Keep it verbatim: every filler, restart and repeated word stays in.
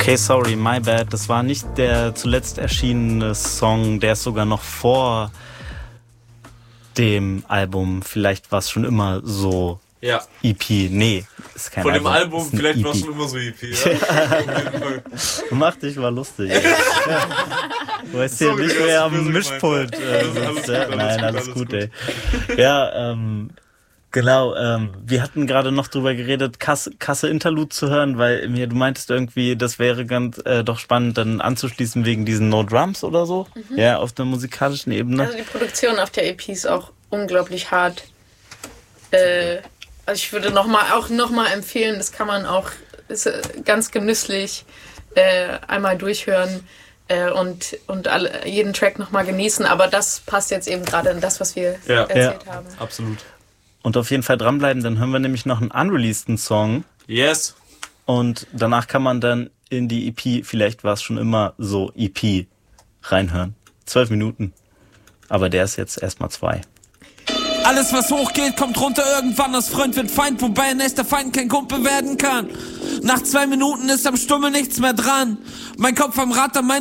Okay, sorry, my bad. Das war nicht der zuletzt erschienene Song, der ist sogar noch vor dem Album. Vielleicht war es schon immer so ja. E P. Nee, ist kein Von Album. dem Album, vielleicht E P. war es schon immer so E P. Ja? Mach dich mal lustig. Du weißt hier nicht mehr am Mischpult. Äh, sitzt, ja? Nein, alles gut, ey. Ja, ähm... Genau, ähm, wir hatten gerade noch drüber geredet, Kasse, Kasse Interlude zu hören, weil mir, du meintest irgendwie, das wäre ganz äh, doch spannend, dann anzuschließen wegen diesen No Drums oder so, mhm. ja, auf der musikalischen Ebene. Also die Produktion auf der E P ist auch unglaublich hart. Äh, also ich würde noch mal, auch nochmal empfehlen, das kann man auch, ist ganz genüsslich äh, einmal durchhören äh, und, und alle, jeden Track nochmal genießen, aber das passt jetzt eben gerade in das, was wir ja. erzählt ja. haben. Absolut. Und auf jeden Fall dranbleiben, dann hören wir nämlich noch einen unreleaseden Song. Yes. Und danach kann man dann in die E P, vielleicht war es schon immer so, E P reinhören. Zwölf Minuten. Aber der ist jetzt erstmal zwei. Alles, was hochgeht, kommt runter irgendwann. Aus Freund wird Feind, wobei ein echter Feind kein Kumpel werden kann. Nach zwei Minuten ist am Stummel nichts mehr dran. Mein Kopf am Rad, mein